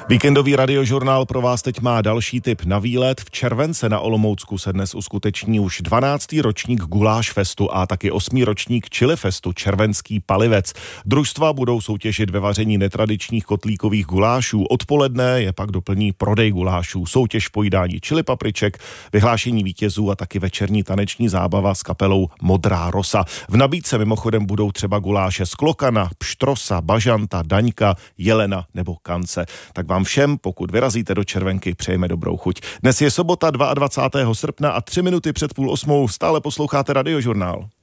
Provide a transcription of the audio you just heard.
Víkendový radiožurnál pro vás teď má další tip na výlet. V Července na Olomoucku se dnes uskuteční už 12. ročník Guláš festu a taky 8. ročník Chili festu Červenský palivec. Družstva budou soutěžit ve vaření netradičních kotlíkových gulášů. Odpoledne je pak doplní prodej gulášů, soutěž v pojídání chili papriček, vyhlášení vítězů a taky večerní taneční zábava s kapelou Modrá rosa. V nabídce mimochodem budou třeba guláše z klokana, pštrosa, bažanta, daňka, jelena nebo kance. Tak vám všem, pokud vyrazíte do Červenky, přejeme dobrou chuť. Dnes je sobota 22. srpna a 3 minuty před 7:30 stále posloucháte radiožurnál.